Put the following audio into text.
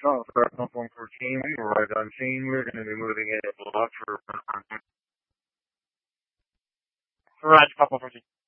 So, for pump 114, we arrived on scene. We're going to be moving it block for Roger, pump 114.